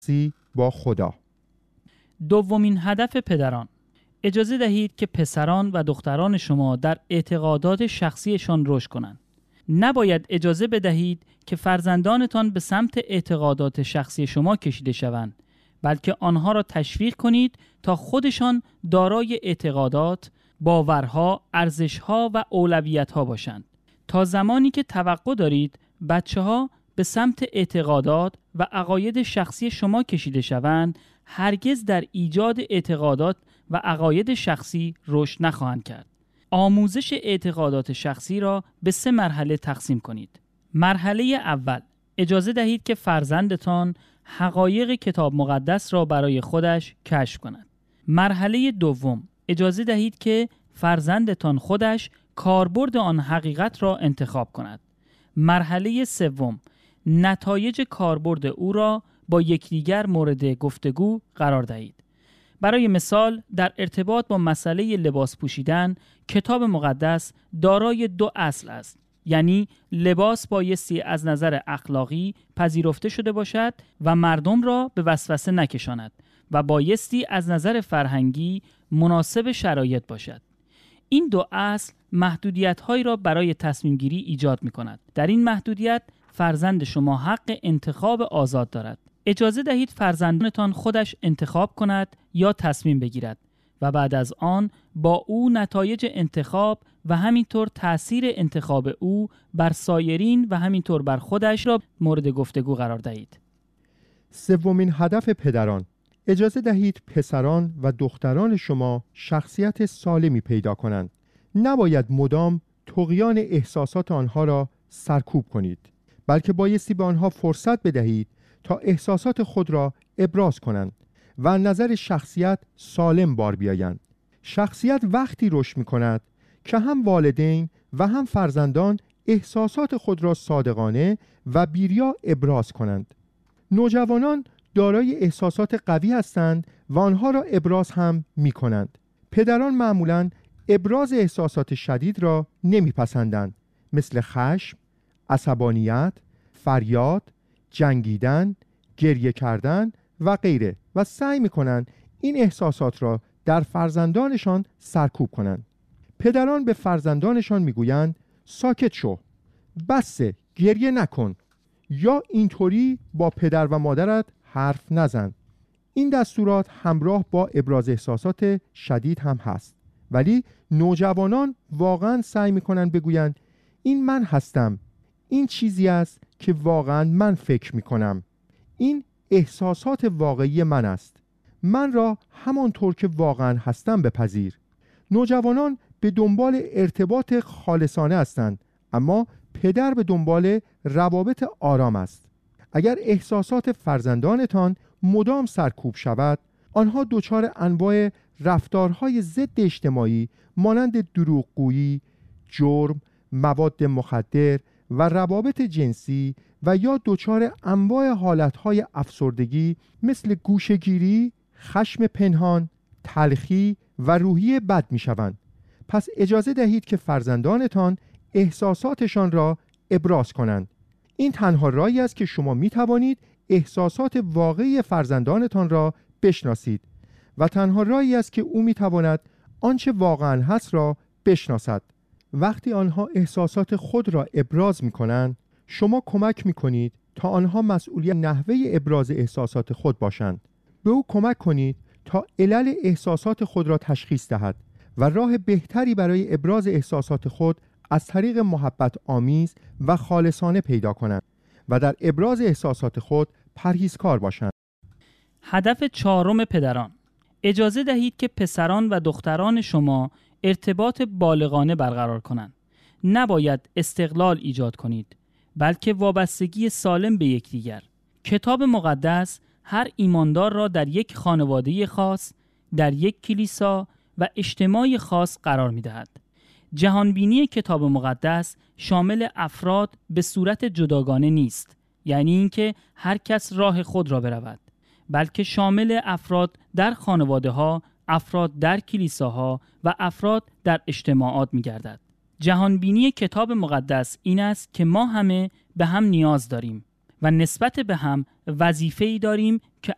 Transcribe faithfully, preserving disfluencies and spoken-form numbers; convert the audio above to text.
شخصی با خدا. دومین هدف پدران: اجازه دهید که پسران و دختران شما در اعتقادات شخصیشان رشد کنند. نباید اجازه بدهید که فرزندانتان به سمت اعتقادات شخصی شما کشیده شوند، بلکه آنها را تشویق کنید تا خودشان دارای اعتقادات، باورها، ارزشها و اولویتها باشند. تا زمانی که توقع دارید بچه‌ها به سمت اعتقادات و عقاید شخصی شما کشیده شوند، هرگز در ایجاد اعتقادات و عقاید شخصی رشد نخواهند کرد. آموزش اعتقادات شخصی را به سه مرحله تقسیم کنید. مرحله اول: اجازه دهید که فرزندتان حقایق کتاب مقدس را برای خودش کشف کند. مرحله دوم: اجازه دهید که فرزندتان خودش کاربرد آن حقیقت را انتخاب کند. مرحله سوم: نتایج کاربرد او را با یکدیگر مورد گفتگو قرار دهید. برای مثال، در ارتباط با مسئله لباس پوشیدن، کتاب مقدس دارای دو اصل است. یعنی لباس بایستی از نظر اخلاقی پذیرفته شده باشد و مردم را به وسوسه نکشاند و بایستی از نظر فرهنگی مناسب شرایط باشد. این دو اصل محدودیت‌هایی را برای تصمیم گیری ایجاد می‌کند. در این محدودیت فرزند شما حق انتخاب آزاد دارد. اجازه دهید فرزندتان خودش انتخاب کند یا تصمیم بگیرد و بعد از آن با او نتایج انتخاب و همینطور تأثیر انتخاب او بر سایرین و همینطور بر خودش را مورد گفتگو قرار دهید. سومین هدف پدران: اجازه دهید پسران و دختران شما شخصیت سالمی پیدا کنند. نباید مدام طغیان احساسات آنها را سرکوب کنید، بلکه بایستی به آنها فرصت بدهید تا احساسات خود را ابراز کنند و نظر شخصیت سالم بار بیایند. شخصیت وقتی رشد می کند که هم والدین و هم فرزندان احساسات خود را صادقانه و بیریا ابراز کنند. نوجوانان دارای احساسات قوی هستند و آنها را ابراز هم می کنند. پدران معمولاً ابراز احساسات شدید را نمیپسندند، مثل خشم، عصبانیت، فریاد، جنگیدن، گریه کردن و غیره و سعی می‌کنند این احساسات را در فرزندانشان سرکوب کنند. پدران به فرزندانشان میگویند ساکت شو، بسه، گریه نکن، یا اینطوری با پدر و مادرت حرف نزن. این دستورات همراه با ابراز احساسات شدید هم هست، ولی نوجوانان واقعا سعی میکنن بگویند این من هستم، این چیزی است که واقعا من فکر میکنم، این احساسات واقعی من است، من را همانطور که واقعا هستم بپذیر. نوجوانان به دنبال ارتباط خالصانه هستند، اما پدر به دنبال روابط آرام است. اگر احساسات فرزندانتان مدام سرکوب شود، آنها دچار انواع رفتارهای ضد اجتماعی مانند دروغگویی، جرم، مواد مخدر و روابط جنسی و یا دچار انواع حالتهای افسردگی مثل گوشه‌گیری، خشم پنهان، تلخی و روحیه بد می شوند. پس اجازه دهید که فرزندانتان احساساتشان را ابراز کنند. این تنها راهی است که شما می توانید احساسات واقعی فرزندانتان را بشناسید و تنها راهی است که او می تواند آنچه واقعا هست را بشناسد. وقتی آنها احساسات خود را ابراز می کنند، شما کمک می کنید تا آنها مسئولیت نحوه ابراز احساسات خود باشند. به او کمک کنید تا علل احساسات خود را تشخیص دهد و راه بهتری برای ابراز احساسات خود از طریق محبت آمیز و خالصانه پیدا کنند و در ابراز احساسات خود پرهیزکار باشند. هدف چهارم پدران: اجازه دهید که پسران و دختران شما ارتباط بالغانه برقرار کنند. نباید استقلال ایجاد کنید، بلکه وابستگی سالم به یکدیگر. کتاب مقدس هر ایماندار را در یک خانواده خاص، در یک کلیسا و اجتماع خاص قرار می‌دهد. جهانبینی کتاب مقدس شامل افراد به صورت جداگانه نیست، یعنی اینکه هر کس راه خود را برود، بلکه شامل افراد در خانواده‌ها، افراد در کلیساها و افراد در اجتماعات می‌گردد. جهانبینی کتاب مقدس این است که ما همه به هم نیاز داریم و نسبت به هم وظیفه‌ای داریم که